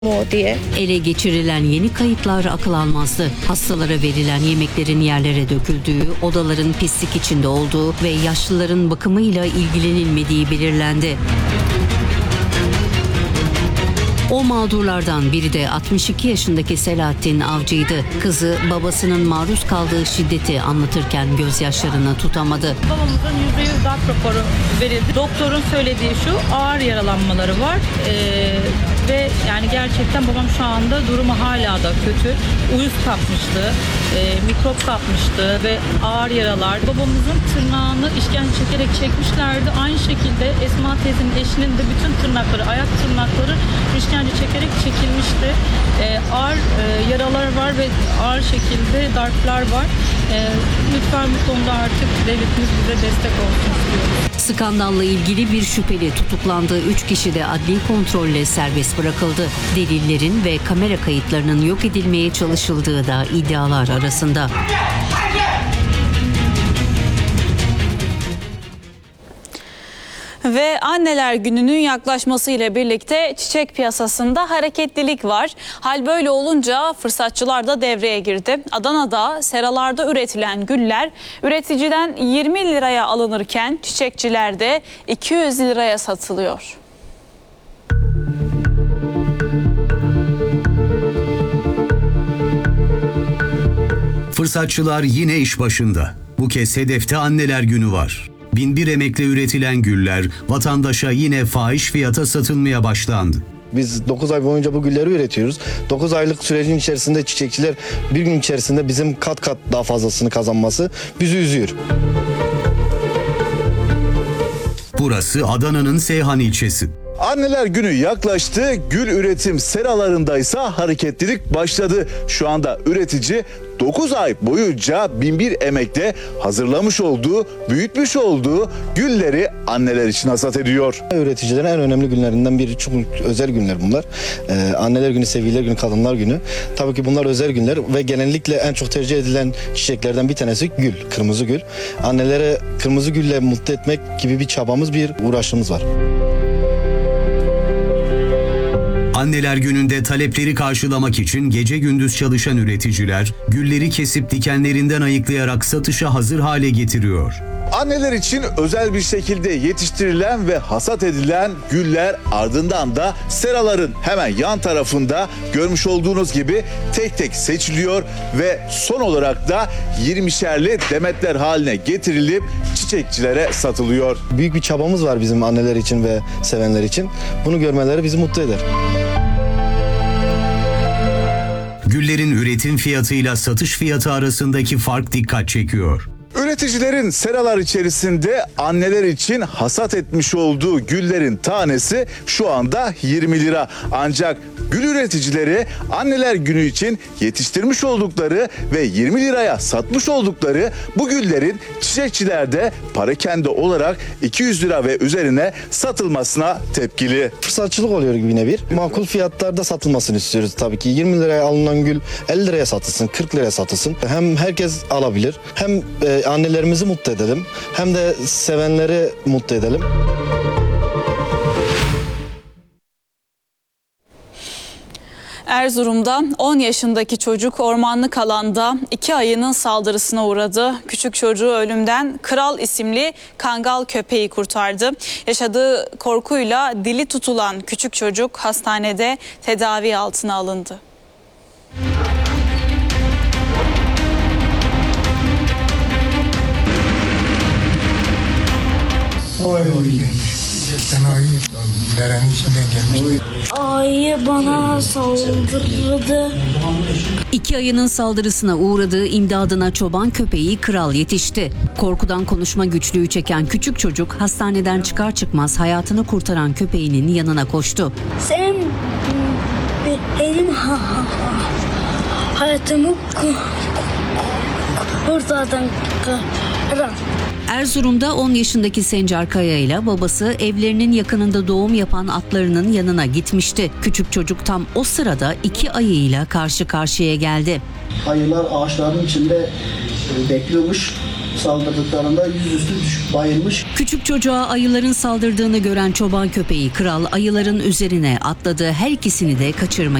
o diye. Ele geçirilen yeni kayıtlar akıl almazdı. Hastalara verilen yemeklerin yerlere döküldüğü, odaların pislik içinde olduğu ve yaşlıların bakımıyla ilgilenilmediği belirlendi. O mağdurlardan biri de 62 yaşındaki Selahattin Avcı'ydı. Kızı babasının maruz kaldığı şiddeti anlatırken gözyaşlarını tutamadı. Babamızın %100 darp raporu verildi. Doktorun söylediği şu, ağır yaralanmaları var ve yani gerçekten babam şu anda durumu hala da kötü. Uyuz kapmıştı, mikrop kapmıştı ve ağır yaralar. Babamızın tırnağını işkence çekerek çekmişlerdi. Aynı şekilde Esma teyzenin eşinin de bütün tırnakları, ayak tırnakları işkence çekerek çekilmişti. Ağır yaralar var ve ağır şekilde darplar var. Lütfen bu konuda artık devletimiz bize destek olsun istiyoruz. Skandalla ilgili bir şüpheli tutuklandı. 3 kişi de adli kontrolle serbest bırakıldı. Delillerin ve kamera kayıtlarının yok edilmeye çalışıldığı da iddialar arasında. Ve Anneler Günü'nün yaklaşmasıyla birlikte çiçek piyasasında hareketlilik var. Hal böyle olunca fırsatçılar da devreye girdi. Adana'da seralarda üretilen güller üreticiden 20 liraya alınırken çiçekçilerde 200 liraya satılıyor. Fırsatçılar yine iş başında. Bu kez hedefte Anneler Günü var. 1001 emekle üretilen güller vatandaşa yine fahiş fiyata satılmaya başlandı. Biz 9 ay boyunca bu gülleri üretiyoruz. 9 aylık sürecin içerisinde çiçekçiler bir gün içerisinde bizim kat kat daha fazlasını kazanması bizi üzüyor. Burası Adana'nın Seyhan ilçesi. Anneler Günü yaklaştı, gül üretim seralarındaysa hareketlilik başladı. Şu anda üretici 9 ay boyunca 1001 emekle hazırlamış olduğu, büyütmüş olduğu gülleri anneler için hasat ediyor. Üreticilerin en önemli günlerinden biri, çok özel günler bunlar. Anneler Günü, Sevgililer Günü, Kadınlar Günü. Tabii ki bunlar özel günler ve genellikle en çok tercih edilen çiçeklerden bir tanesi gül, kırmızı gül. Annelere kırmızı gülle mutlu etmek gibi bir çabamız, bir uğraşımız var. Anneler Günü'nde talepleri karşılamak için gece gündüz çalışan üreticiler gülleri kesip dikenlerinden ayıklayarak satışa hazır hale getiriyor. Anneler için özel bir şekilde yetiştirilen ve hasat edilen güller ardından da seraların hemen yan tarafında görmüş olduğunuz gibi tek tek seçiliyor ve son olarak da 20'şerli demetler haline getirilip çiçekçilere satılıyor. Büyük bir çabamız var bizim anneler için ve sevenler için. Bunu görmeleri bizi mutlu eder. Güllerin üretim fiyatıyla satış fiyatı arasındaki fark dikkat çekiyor. Üreticilerin seralar içerisinde anneler için hasat etmiş olduğu güllerin tanesi şu anda 20 lira. Ancak gül üreticileri Anneler Günü için yetiştirmiş oldukları ve 20 liraya satmış oldukları bu güllerin çiçekçilerde parakende olarak 200 lira ve üzerine satılmasına tepkili. Fırsatçılık oluyor yine bir. Makul fiyatlarda satılmasını istiyoruz tabii ki. 20 liraya alınan gül 50 liraya satılsın, 40 liraya satılsın. Hem herkes alabilir, hem annelerimizi mutlu edelim, hem de sevenleri mutlu edelim. Erzurum'da 10 yaşındaki çocuk ormanlık alanda 2 ayının saldırısına uğradı. Küçük çocuğu ölümden Kral isimli kangal köpeği kurtardı. Yaşadığı korkuyla dili tutulan küçük çocuk hastanede tedavi altına alındı. Ayı bana saldırdı. 2 ayının saldırısına uğradığı imdadına çoban köpeği Kral yetişti. Korkudan konuşma güçlüğü çeken küçük çocuk hastaneden çıkar çıkmaz hayatını kurtaran köpeğinin yanına koştu. Sen benim hayatımı kurtardın Kral. Erzurum'da 10 yaşındaki Sencer Kaya ile babası evlerinin yakınında doğum yapan atlarının yanına gitmişti. Küçük çocuk tam o sırada 2 ayıyla karşı karşıya geldi. Ayılar ağaçların içinde bekliyormuş. saldırdıklarında yüzüstü düşüp bayılmış. Küçük çocuğa ayıların saldırdığını gören çoban köpeği Kral ayıların üzerine atladı. Her ikisini de kaçırmayı